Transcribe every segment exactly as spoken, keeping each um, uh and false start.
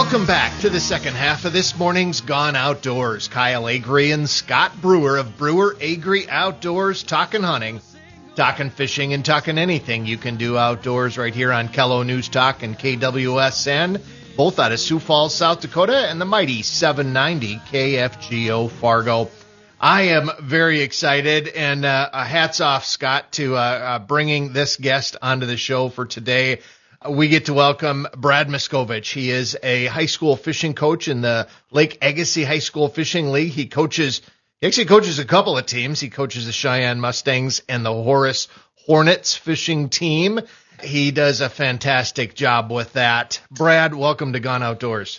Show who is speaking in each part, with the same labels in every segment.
Speaker 1: Welcome back to the second half of this morning's Gone Outdoors. Kyle Agri and Scott Brewer of Brewer Agri Outdoors, talking hunting, talking fishing, and talking anything you can do outdoors right here on K E L O News Talk and K W S N, both out of Sioux Falls, South Dakota, and the mighty seven ninety K F G O Fargo. I am very excited, and uh, hats off, Scott, to uh, uh, bringing this guest onto the show for today. We get to welcome Brad Miskovich. He is a high school fishing coach in the Lake Agassiz High School Fishing League. He coaches, he actually coaches a couple of teams. He coaches the Cheyenne Mustangs and the Horace Hornets fishing team. He does a fantastic job with that. Brad, welcome to Gone Outdoors.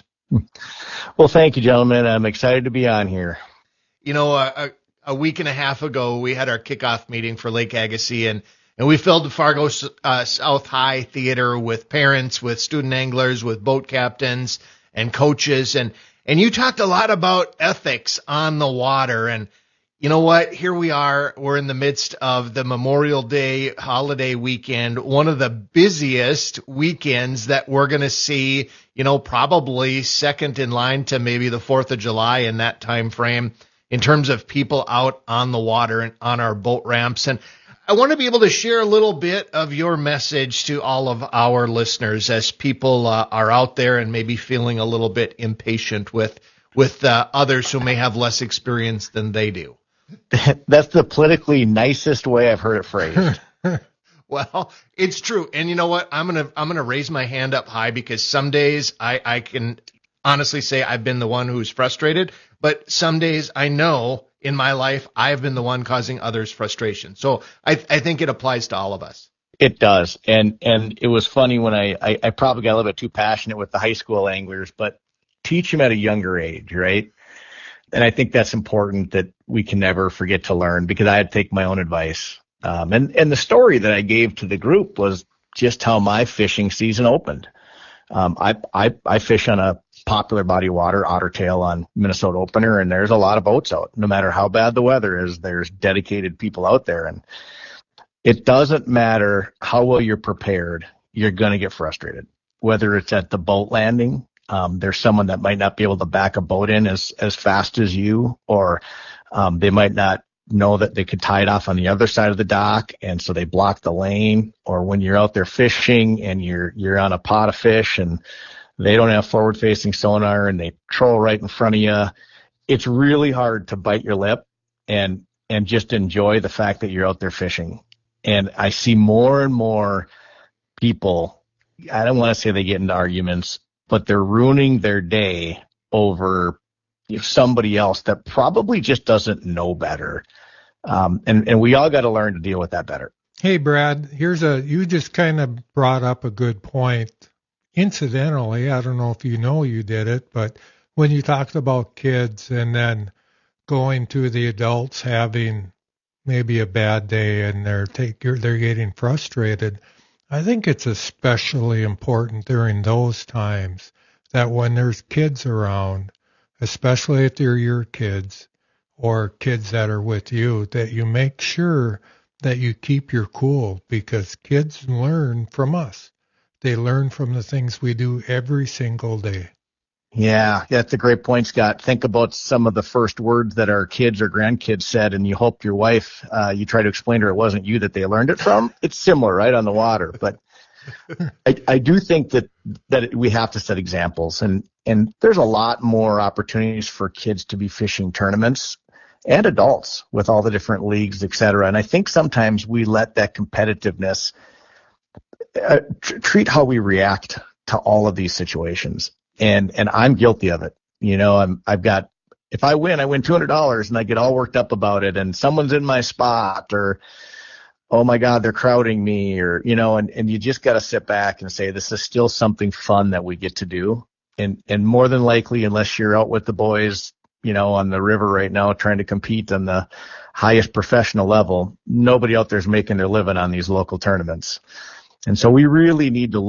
Speaker 2: Well, thank you, gentlemen. I'm excited to be on here.
Speaker 1: You know, a, a week and a half ago, we had our kickoff meeting for Lake Agassiz, and And we filled the Fargo uh, South High Theater with parents, with student anglers, with boat captains and coaches. And, and you talked a lot about ethics on the water. And you know what? Here we are. We're in the midst of the Memorial Day holiday weekend, one of the busiest weekends that we're going to see, you know, probably second in line to maybe the fourth of July in that time frame in terms of people out on the water and on our boat ramps. And I want to be able to share a little bit of your message to all of our listeners as people uh, are out there and maybe feeling a little bit impatient with with uh, others who may have less experience than they do.
Speaker 2: That's the politically nicest way I've heard it phrased.
Speaker 1: Well, it's true. And you know what? I'm going to I'm going to raise my hand up high because some days I, I can honestly say I've been the one who's frustrated, but some days I know in my life, I've been the one causing others frustration. So I, I think it applies to all of us.
Speaker 2: It does. And and it was funny when I, I, I probably got a little bit too passionate with the high school anglers, but teach them at a younger age, right? And I think that's important that we can never forget to learn because I had to take my own advice. Um, and, and the story that I gave to the group was just how my fishing season opened. Um, I, I, I fish on a popular body of water, Ottertail on Minnesota Opener, and there's a lot of boats out. No matter how bad the weather is, there's dedicated people out there. And it doesn't matter how well you're prepared, you're going to get frustrated. Whether it's at the boat landing, um, there's someone that might not be able to back a boat in as, as fast as you, or um, they might not know that they could tie it off on the other side of the dock, and so they block the lane. Or when you're out there fishing and you're you're on a pot of fish and they don't have forward-facing sonar and they troll right in front of you, it's really hard to bite your lip and and just enjoy the fact that you're out there fishing. And I see more and more people, I don't want to say they get into arguments, but they're ruining their day over somebody else that probably just doesn't know better. Um, and, and we all got to learn to deal with that better.
Speaker 3: Hey, Brad, here's a, you just kind of brought up a good point. Incidentally, I don't know if you know you did it, but when you talked about kids and then going to the adults having maybe a bad day and they're take, they're getting frustrated, I think it's especially important during those times that when there's kids around, especially if they're your kids or kids that are with you, that you make sure that you keep your cool because kids learn from us. They learn from the things we do every single day.
Speaker 2: Yeah, that's a great point, Scott. Think about some of the first words that our kids or grandkids said, and you hope your wife, uh, you try to explain to her it wasn't you that they learned it from. It's similar, right, on the water. But I, I do think that, that we have to set examples, and, and there's a lot more opportunities for kids to be fishing tournaments and adults with all the different leagues, et cetera. And I think sometimes we let that competitiveness uh, tr- treat how we react to all of these situations. And, and I'm guilty of it. You know, I'm, I've got, if I win, I win two hundred dollars and I get all worked up about it and someone's in my spot or, oh my God, they're crowding me or, you know, and, and you just got to sit back and say, this is still something fun that we get to do. And, and more than likely, unless you're out with the boys, you know, on the river right now, trying to compete on the highest professional level, nobody out there is making their living on these local tournaments. And so we really need to